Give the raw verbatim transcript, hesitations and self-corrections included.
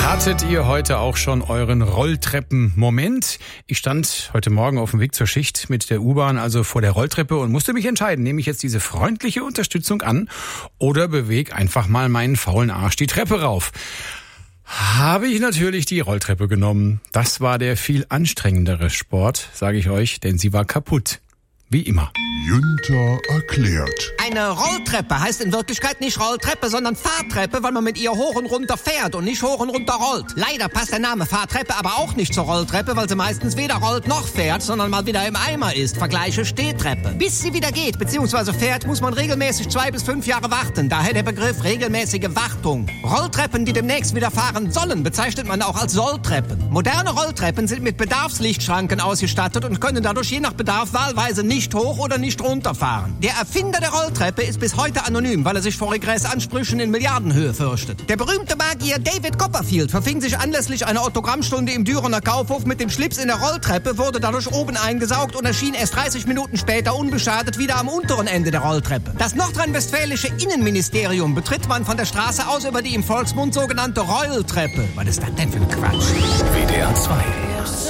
Hattet ihr heute auch schon euren Rolltreppen-Moment? Ich stand heute Morgen auf dem Weg zur Schicht mit der U-Bahn, also vor der Rolltreppe, und musste mich entscheiden, nehme ich jetzt diese freundliche Unterstützung an oder bewege einfach mal meinen faulen Arsch die Treppe rauf? Habe ich natürlich die Rolltreppe genommen. Das war der viel anstrengendere Sport, sage ich euch, denn sie war kaputt. Wie immer. Günther erklärt. Eine Rolltreppe heißt in Wirklichkeit nicht Rolltreppe, sondern Fahrtreppe, weil man mit ihr hoch und runter fährt und nicht hoch und runter rollt. Leider passt der Name Fahrtreppe aber auch nicht zur Rolltreppe, weil sie meistens weder rollt noch fährt, sondern mal wieder im Eimer ist. Vergleiche Stehtreppe. Bis sie wieder geht bzw. fährt, muss man regelmäßig zwei bis fünf Jahre warten. Daher der Begriff regelmäßige Wartung. Rolltreppen, die demnächst wieder fahren sollen, bezeichnet man auch als Solltreppen. Moderne Rolltreppen sind mit Bedarfslichtschranken ausgestattet und können dadurch je nach Bedarf wahlweise nicht nicht hoch oder nicht runterfahren. Der Erfinder der Rolltreppe ist bis heute anonym, weil er sich vor Regressansprüchen in Milliardenhöhe fürchtet. Der berühmte Magier David Copperfield verfing sich anlässlich einer Autogrammstunde im Dürener Kaufhof mit dem Schlips in der Rolltreppe, wurde dadurch oben eingesaugt und erschien erst dreißig Minuten später unbeschadet wieder am unteren Ende der Rolltreppe. Das nordrhein-westfälische Innenministerium betritt man von der Straße aus über die im Volksmund sogenannte Rolltreppe. Was ist das denn für ein Quatsch? W D R zwei